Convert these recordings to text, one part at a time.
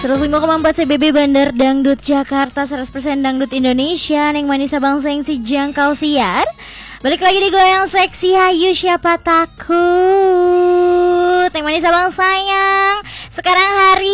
105,4 CBB Bandar Dangdut Jakarta, 100% Dangdut Indonesia. Neng Manisa Bangsa yang si jangkau siar. Balik lagi di Goyang Seksi. Hayu siapa takut. Neng Manisa Bang sayang. Sekarang hari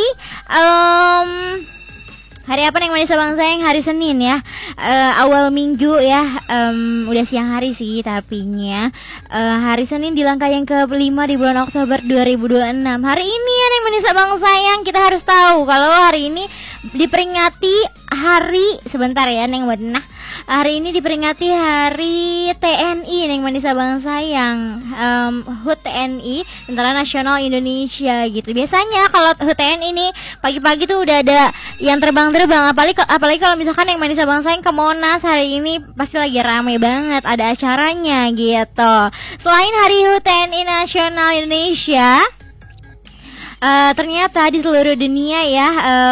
hari apa Neng Manisa Bang sayang? Hari Senin ya. Awal minggu ya. Udah siang hari sih tapinya. Hari Senin di langkah yang ke-5 di bulan Oktober 2026. Hari ini ya Neng Manisa Bang sayang, kita harus tahu kalau hari ini diperingati hari sebentar ya Neng Benah. Hari ini diperingati hari TNI Neng Manisa Bang sayang. HUT TNI, Tentara Nasional Indonesia gitu. Biasanya kalau HUT TNI ini pagi-pagi tuh udah ada yang terbang-terbang. Apalagi kalau misalkan Neng Manisa Bang sayang ke Monas hari ini pasti lagi rame banget, ada acaranya gitu. Selain hari HUT TNI Nasional Indonesia, ternyata di seluruh dunia ya,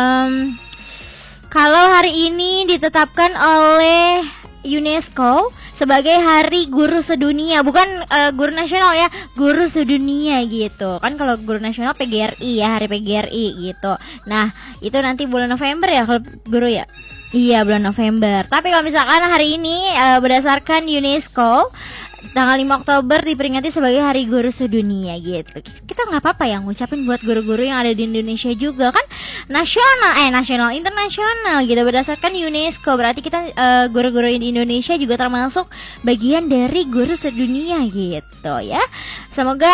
kalau hari ini ditetapkan oleh UNESCO sebagai Hari Guru Sedunia, bukan guru nasional ya, guru sedunia gitu. Kan kalau guru nasional PGRI ya, Hari PGRI gitu. Nah, itu nanti bulan November ya kalau guru ya. Iya, bulan November. Tapi kalau misalkan hari ini berdasarkan UNESCO tanggal 5 Oktober diperingati sebagai Hari Guru Sedunia gitu. Kita nggak apa-apa ya ngucapin buat guru-guru yang ada di Indonesia juga kan, nasional, internasional gitu. Berdasarkan UNESCO berarti kita guru-guru di Indonesia juga termasuk bagian dari Guru Sedunia gitu ya. Semoga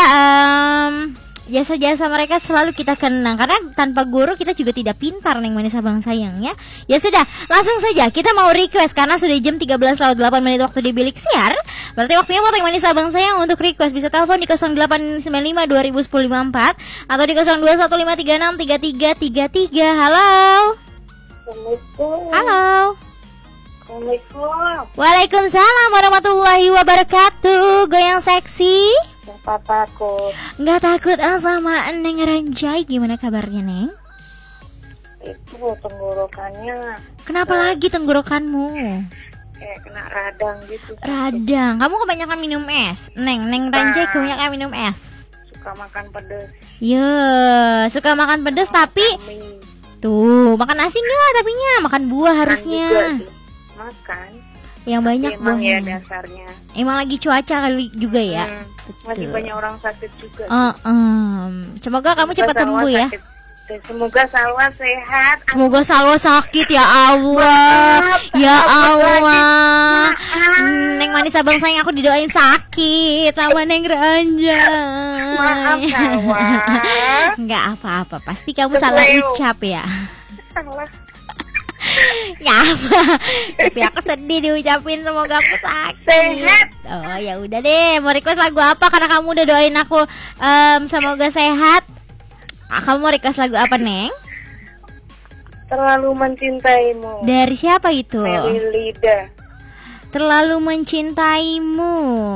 jasa-jasa mereka selalu kita kenang, karena tanpa guru kita juga tidak pintar Neng Manisa Bang sayang ya. Ya sudah, langsung saja kita mau request karena sudah jam 13.08 menit waktu di bilik siar. Berarti waktunya buat Neng Manisa Bang sayang untuk request. Bisa telepon di 0895 201054 atau di 0215363333. Halo. Assalamualaikum. Halo. Assalamualaikum. Waalaikumsalam warahmatullahi wabarakatuh. Goyang seksi. Siapa takut? Nggak takut sama Neng Ranjai. Gimana kabarnya Neng? Itu tenggorokannya. Kenapa lagi tenggorokanmu? Kayak kena radang gitu. Radang. Kamu kebanyakan minum es. Neng Ranjai kebanyakan minum es. Suka makan pedas. Suka makan pedas tapi kami. tuh makan nasi nggak tapinya, makan buah harusnya. Makan. Yang banyak emang ya buahnya. dasarnya. Emang lagi cuaca kali juga ya. Masih banyak orang sakit juga. Semoga kamu cepat sembuh ya. Semoga Salwa sehat. Semoga Salwa sakit ya Allah. Ya Allah. Neng Manisa Bang sayang, aku didoain sakit sama Neng Ranjai. Maaf Salwa. Enggak apa-apa, pasti kamu salah ucap ya. Salah. Nggak apa. Tapi aku sedih diucapin semoga aku sakit. Sehat. Oh ya udah deh, mau request lagu apa karena kamu udah doain aku semoga sehat. Kamu mau request lagu apa Neng? Terlalu mencintaimu. Dari siapa itu? Melilida. Terlalu mencintaimu.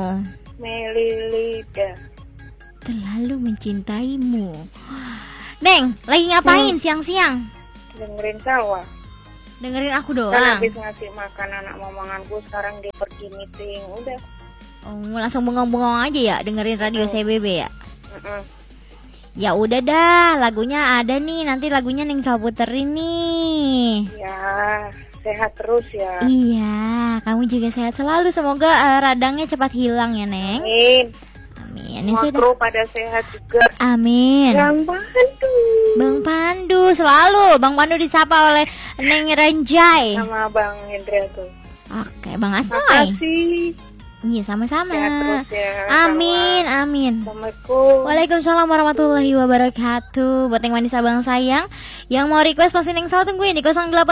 Melilida. Terlalu mencintaimu. Neng, lagi ngapain siang-siang? Dengerin Salwa. Dengerin aku Kan doang. habis ngasih makan anak momonganku, sekarang dia pergi meeting. Udah. Oh, langsung bengong-bengong aja ya dengerin radio CBB ya. Mm-mm. Ya udah dah, lagunya ada nih. Nanti lagunya Neng Sal puterin nih. Ya, sehat terus ya. Iya, kamu juga sehat selalu. Semoga radangnya cepat hilang ya Neng. Amin. Amin. Semua Sudah. kru pada sehat juga. Amin. Bang Pandu. Bang Pandu selalu. Bang Pandu disapa oleh Neng Ranjai. Sama Bang Hendra tuh. Oke, Bang Asoy. Makasih. Iya, sama-sama. Sehat terus ya. Amin, amin. Assalamualaikum. Waalaikumsalam warahmatullahi wabarakatuh. Buat Neng Manisa Bang sayang yang mau request pasti Neng Sal tungguin di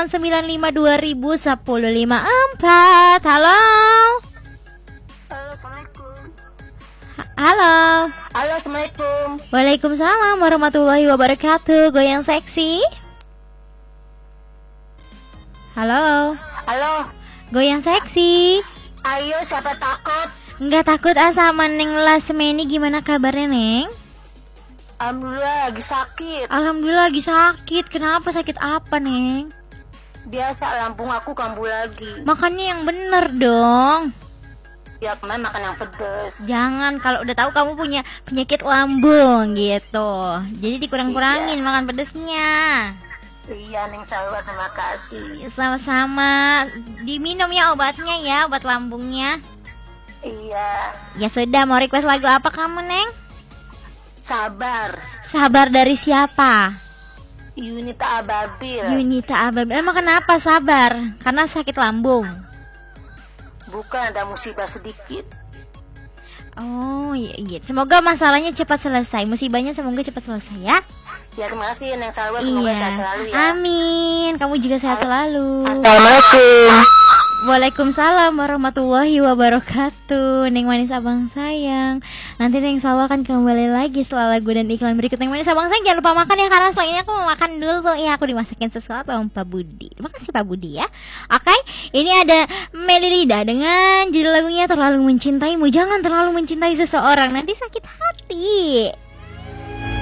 0895201054. Halo. Halo, Assalamualaikum. Halo. Halo, Assalamualaikum. Waalaikumsalam warahmatullahi wabarakatuh. Goyang seksi. Halo. Halo. Goyang seksi. Ayo, siapa takut? Nggak takut sama Neng Lasmeni. Gimana kabarnya Neng? Alhamdulillah lagi sakit. Alhamdulillah lagi sakit. Kenapa, sakit apa Neng? Biasa lambung aku kambuh lagi. Makannya yang bener dong. Ya kemarin makan yang pedes. Jangan, kalau udah tahu kamu punya penyakit lambung gitu. Jadi dikurang-kurangin makan pedesnya. Iya Neng Salwa, terima kasih. Sama-sama. Diminum ya obatnya ya, obat lambungnya. Iya. Ya sudah, mau request lagu apa kamu, Neng? Sabar. Sabar dari siapa? Yunita Ababil. Yunita Ababil. Emang kenapa sabar? Karena sakit lambung. Bukan, ada musibah sedikit. Oh iya, gitu. Semoga masalahnya cepat selesai. Musibahnya semoga cepat selesai ya. Ya terima kasih Neng Salwa, semoga Iya. sehat selalu ya. Amin. Kamu juga sehat selalu. Assalamualaikum. Waalaikumsalam warahmatullahi wabarakatuh. Neng Manis Abang Sayang. Nanti Neng Salwa akan kembali lagi setelah lagu dan iklan berikut. Neng Manis Abang Sayang, jangan lupa makan ya, karena setelah ini aku mau makan dulu. Ya, aku dimasakin sesuatu sama Pak Budi. Terima kasih Pak Budi ya. Oke, ini ada Meli Lida dengan judul lagunya Terlalu Mencintaimu. Jangan terlalu mencintai seseorang, nanti sakit hati.